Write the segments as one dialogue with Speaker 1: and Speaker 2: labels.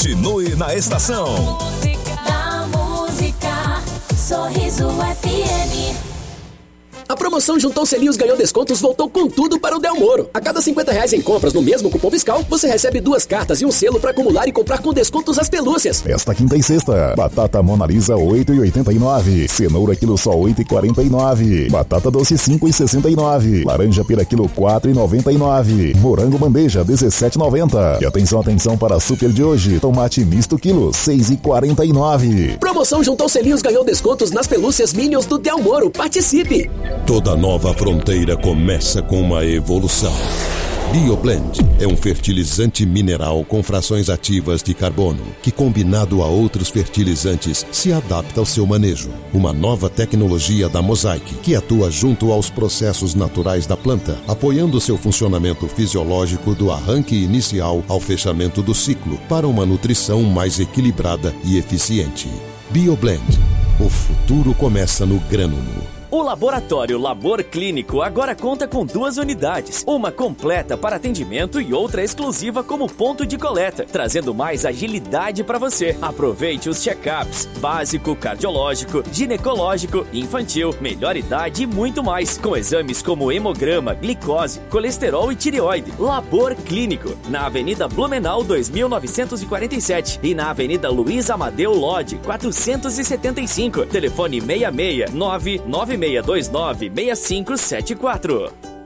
Speaker 1: Continue na estação.
Speaker 2: Da música, Sorriso FM.
Speaker 3: A promoção Juntou Selinhos Ganhou Descontos voltou com tudo para o Del Moro. A cada R$50 em compras no mesmo cupom fiscal, você recebe 2 cartas e um selo para acumular e comprar com descontos as pelúcias.
Speaker 4: Esta quinta e sexta, batata Mona Lisa 8,89, cenoura quilo só 8,49, batata doce 5,69, laranja pera quilo 4,99, morango bandeja 17,90. E atenção para a super de hoje, tomate misto quilo 6,49.
Speaker 3: Promoção Juntou Selinhos Ganhou Descontos nas pelúcias Minions do Del Moro. Participe!
Speaker 5: Toda nova fronteira começa com uma evolução. BioBlend é um fertilizante mineral com frações ativas de carbono, que combinado a outros fertilizantes se adapta ao seu manejo. Uma nova tecnologia da Mosaic, que atua junto aos processos naturais da planta, apoiando seu funcionamento fisiológico do arranque inicial ao fechamento do ciclo, para uma nutrição mais equilibrada e eficiente. BioBlend. O futuro começa no grânulo.
Speaker 6: O Laboratório Labor Clínico agora conta com 2 unidades, uma completa para atendimento e outra exclusiva como ponto de coleta, trazendo mais agilidade para você. Aproveite os check-ups, básico, cardiológico, ginecológico, infantil, melhor idade e muito mais, com exames como hemograma, glicose, colesterol e tireoide. Labor Clínico, na Avenida Blumenau 2947 e na Avenida Luiz Amadeu Lodge 475, telefone 669 9629-6574.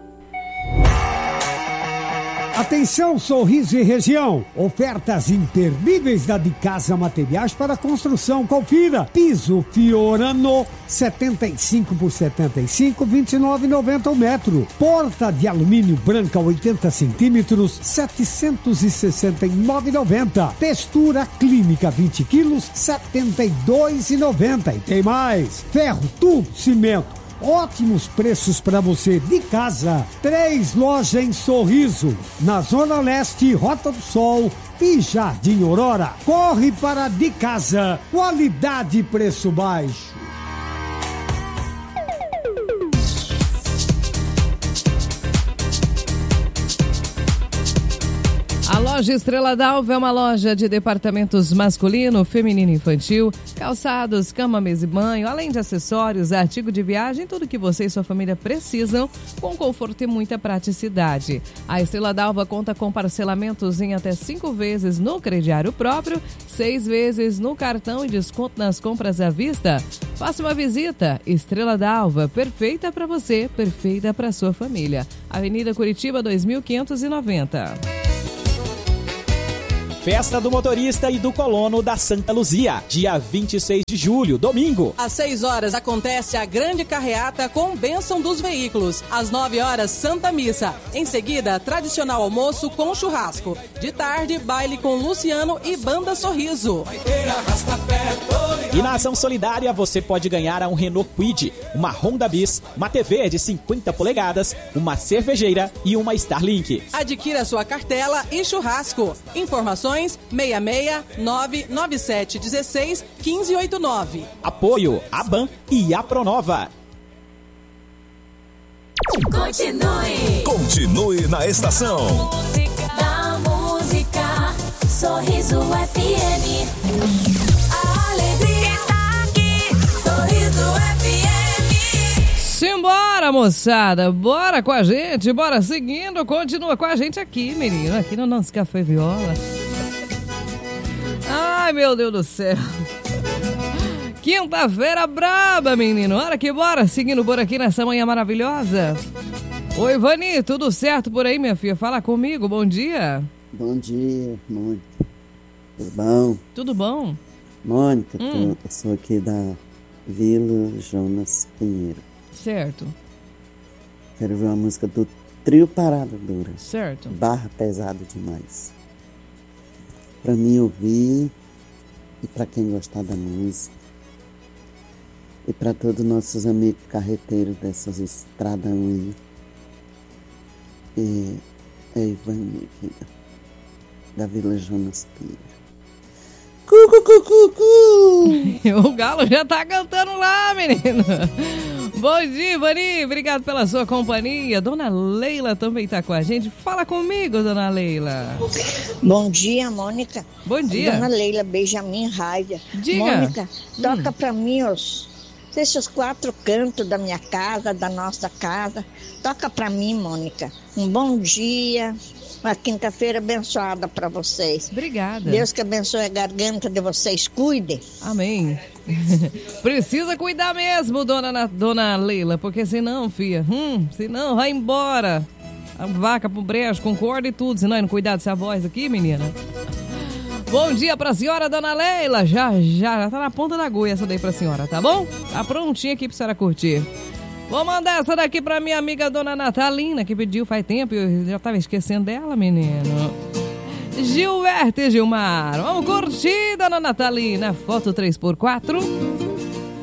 Speaker 7: Atenção, Sorriso e região. Ofertas imperdíveis da De Casa Materiais para Construção. Confira. Piso Fiorano, 75 por 75, 29,90 o metro. Porta de alumínio branca, 80 centímetros, 769,90. Textura clínica, 20 quilos, 72,90. E tem mais. Ferro, tubo, cimento. Ótimos preços para você de casa. 3 lojas em Sorriso, na Zona Leste, Rota do Sol e Jardim Aurora. Corre para De Casa. Qualidade e preço baixo.
Speaker 8: A loja Estrela d'Alva é uma loja de departamentos masculino, feminino e infantil, calçados, cama, mesa e banho, além de acessórios, artigo de viagem, tudo que você e sua família precisam, com conforto e muita praticidade. A Estrela d'Alva conta com parcelamentos em até 5 vezes no crediário próprio, 6 vezes no cartão e desconto nas compras à vista. Faça uma visita. Estrela d'Alva, perfeita para você, perfeita para sua família. Avenida Curitiba 2590.
Speaker 9: Festa do Motorista e do Colono da Santa Luzia, dia 26 de julho, domingo.
Speaker 10: Às 6 horas acontece a grande carreata com bênção dos veículos. Às 9 horas, Santa Missa. Em seguida, tradicional almoço com churrasco. De tarde, baile com Luciano e Banda Sorriso.
Speaker 9: E na ação solidária, você pode ganhar um Renault Kwid, uma Honda Bis, uma TV de 50 polegadas, uma cervejeira e uma Starlink.
Speaker 10: Adquira sua cartela e churrasco. Informações 66997161589.
Speaker 9: Apoio ABAN e a Pronova.
Speaker 1: Continue na estação.
Speaker 2: Da música, Sorriso FM. A alegria está aqui, Sorriso FM.
Speaker 8: Simbora, moçada, bora com a gente, bora seguindo, continua com a gente aqui, menino, aqui no nosso Café Viola. Ai, meu Deus do céu. Quinta-feira braba, menino. Hora que bora, seguindo por aqui nessa manhã maravilhosa. Oi, Vani, tudo certo por aí, minha filha? Fala comigo, bom dia.
Speaker 11: Bom dia, Mônica. Tudo bom?
Speaker 8: Tudo bom?
Speaker 11: Mônica, eu sou aqui da Vila Jonas Pinheiro.
Speaker 8: Certo.
Speaker 11: Quero ver uma música do Trio Parada Dura.
Speaker 8: Certo.
Speaker 11: Barra pesada demais. Pra mim ouvir e pra quem gostar da música. E pra todos os nossos amigos carreteiros dessas estradão aí. E é Ivani aqui da Vila Jonas Pinheiro. Cu.
Speaker 8: O galo já tá cantando lá, menino. Bom dia, Vani. Obrigado pela sua companhia. Dona Leila também tá com a gente. Fala comigo, Dona Leila.
Speaker 12: Bom dia, Mônica.
Speaker 8: Bom dia.
Speaker 12: Dona Leila Benjamin Raiva.
Speaker 8: Diga.
Speaker 12: Mônica, toca pra mim esses 4 cantos da minha casa, da nossa casa. Toca pra mim, Mônica. Um bom dia. Uma quinta-feira abençoada para vocês.
Speaker 8: Obrigada.
Speaker 12: Deus que abençoe a garganta de vocês. Cuidem.
Speaker 8: Amém. Precisa cuidar mesmo, dona Leila, porque senão, filha, senão vai embora. A vaca pro brejo, com corda e tudo, senão não cuidar dessa voz aqui, menina. Bom dia pra senhora, Dona Leila. Já tá na ponta da agulha essa daí pra senhora, tá bom? Tá prontinha aqui pra senhora curtir. Vou mandar essa daqui pra minha amiga Dona Natalina, que pediu faz tempo e eu já tava esquecendo dela, menino. Gilberto e Gilmar. Vamos curtir, Dona Natalina. Foto 3x4.